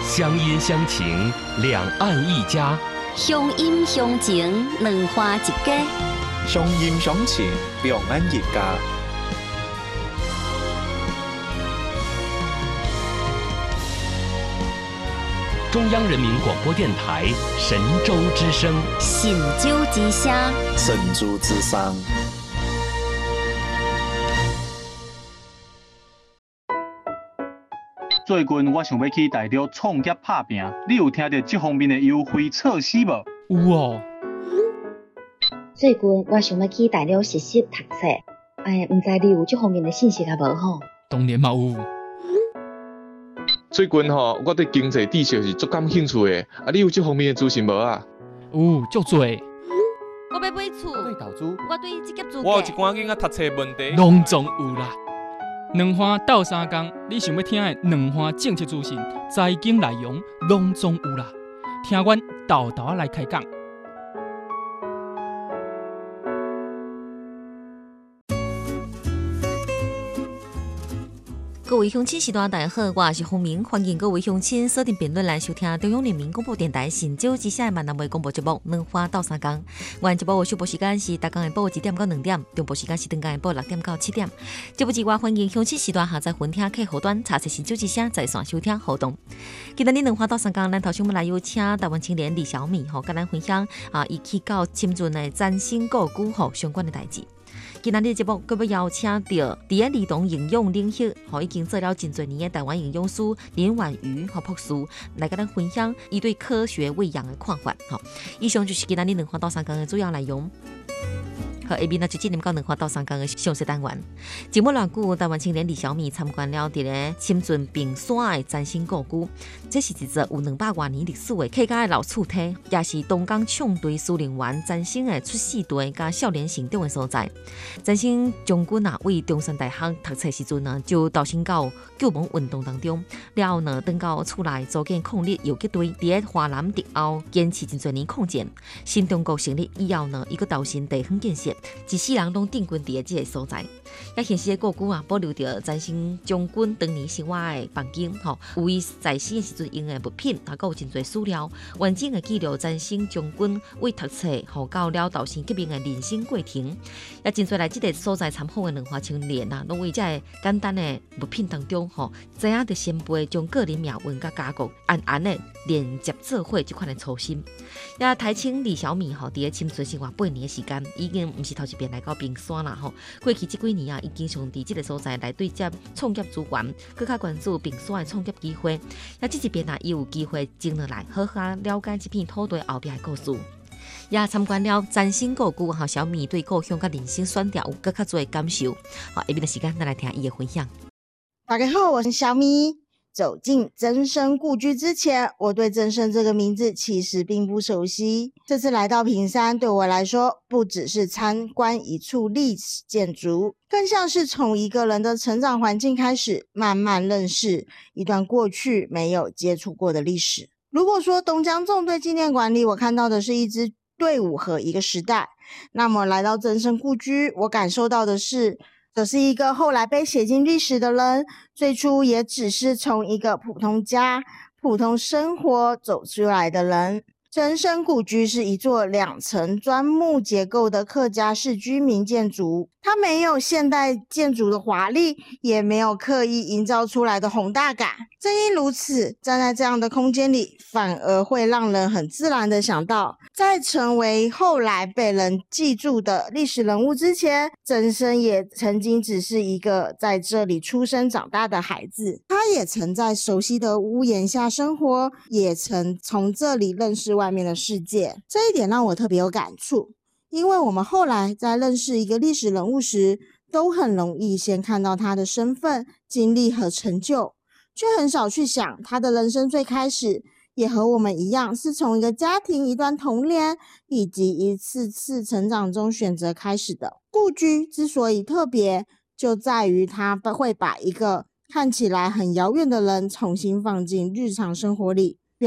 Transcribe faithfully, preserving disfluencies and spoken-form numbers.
乡音乡情，两岸一家； 乡音乡情，两花一家。 乡音乡情，两岸一家。 中央人民广播电台神州之声， 神州之声， 神州之声。 最近我想要去大陆创业打拼，你有听到这方面的优惠措施无？ 有哦。 最近我想要去大陆实习读册，哎，唔知你有这方面的信息啊无吼？ 当然嘛有。 最近吼，我对经济知识是足感兴趣的，啊，你有这方面的资讯无啊？ 有，足多。 我要买厝， 我对投资， 我对职业资我有一寡囡仔读册问题， 拢总有啦。两花斗三工，你想要听的两花政策资讯、财经内容，拢总有啦。听阮豆豆来开讲。 各位乡亲时代大家好，我是洪明，欢迎各位乡亲锁定评论来收听中央人民广播电台神州之声的闽南话广播节目《两花斗三工》。原节目的首播时间是逐天下晡一点到两点，中播时间是当天下晡六点到七点。节目之外，欢迎乡亲时代下载分听客户端查询神州之声在线收听互动。今日《两花斗三工》，咱头先要来邀请台湾青年李小米吼，跟咱分享啊，伊去到深圳的占星故居吼相关的代志。今日的节目，佮要邀请到伫咧儿童营养领域，吼已经做了真侪年的台湾营养师林婉瑜和博士来跟咱分享伊对科学喂养的看法。吼，以上就是今日两花斗三工的主要内容。和下面呢就进入到两花斗三工的详细单元。节目偌久，台湾青年李小米参观了伫咧深圳平山的占星故居，这是一座有两百多年历史的客家的老厝体，也是东港枪队司令员占星的出世地加少年成长的所在。占星将军啊，为中山大学读册时阵呢，就投身到救亡运动当中，了后呢，回到厝内组建抗日游击队，伫咧华南敌后坚持真侪年抗战。新中国成立以后呢，伊个投身地方建设。一世人拢定居伫即个所在，也现实的故居啊，保留着占星将军当年生活的房间，吼，有伊在世的时阵用的物品，还有真侪资料，完整的记录占星将军为读册，吼到了投身革命的人生过程，也真侪来即个所在参访的两花青年啊，拢为即个简单的物品当中，吼，知影着先辈将个人命运甲家国安安的连接做伙即款的初心。也台青李小米吼，伫咧深圳生活八年的时间，已经毋是头一遍来到平山啦吼。过去这几年啊，已经常伫即个所在来对接创业资源，更加关注平山的创业机会。也这一遍啊，伊有机会静落来，好好了解这片土地后壁的故事。也参观了占星故居，和小米对故乡甲人生选择有更较多的感受。好，下面的时间咱来听伊的分享。 大家好，我是小米。走进真身故居之前，我对真身这个名字其实并不熟悉。这次来到平山，对我来说，不只是参观一处历史建筑，更像是从一个人的成长环境开始，慢慢认识一段过去没有接触过的历史。如果说东江纵队纪念馆里，我看到的是一支队伍和一个时代，那么来到真身故居，我感受到的是这是一个后来被写进历史的人，最初也只是从一个普通家、普通生活走出来的人。真身故居是一座两层砖木结构的客家式居民建筑，它没有现代建筑的华丽，也没有刻意营造出来的宏大感。正因如此，站在这样的空间里，反而会让人很自然的想到，在成为后来被人记住的历史人物之前，真身也曾经只是一个在这里出生长大的孩子。他也曾在熟悉的屋檐下生活，也曾从这里认识外面的世界。这一点让我特别有感触，因为我们后来在认识一个历史人物时，都很容易先看到他的身份、经历和成就，却很少去想他的人生最开始也和我们一样，是从一个家庭、一段童年以及一次次成长中选择开始的。故居之所以特别，就在于它会把一个看起来很遥远的人重新放进日常生活里，